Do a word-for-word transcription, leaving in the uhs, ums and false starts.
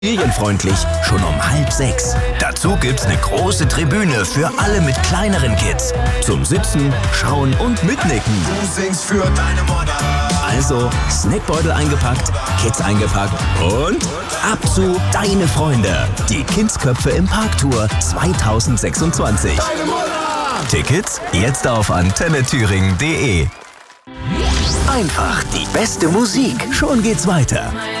Familienfreundlich schon um halb sechs. Dazu gibt's eine große Tribüne für alle mit kleineren Kids. Zum Sitzen, Schauen und Mitnicken. Du singst für deine Mutter. Also Snackbeutel eingepackt, Kids eingepackt und ab zu Deine Freunde. Die Kindsköpfe im Parktour zwanzig sechsundzwanzig. Deine Mutter! Tickets jetzt auf antenne thüringen punkt de. Einfach die beste Musik. Schon geht's weiter.